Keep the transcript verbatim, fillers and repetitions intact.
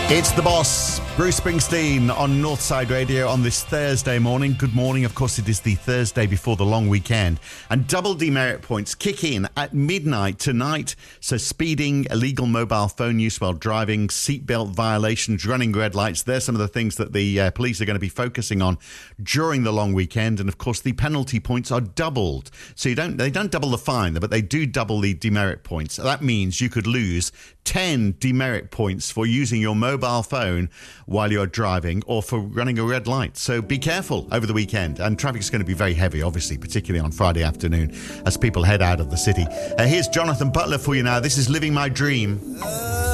It's the boss, Bruce Springsteen, on Northside Radio on this Thursday morning. Good morning. Of course, it is the Thursday before the long weekend. And double demerit points kick in at midnight tonight. So speeding, illegal mobile phone use while driving, seatbelt violations, running red lights. There's some of the things that the uh, police are going to be focusing on during the long weekend. And of course, the penalty points are doubled. So you don't they don't double the fine, but they do double the demerit points. That means you could lose ten demerit points for using your mobile phone while you're driving or for running a red light. So be careful over the weekend. And traffic's going to be very heavy, obviously, particularly on Friday afternoon as people head out of the city. Uh, here's Jonathan Butler for you now. This is Living My Dream.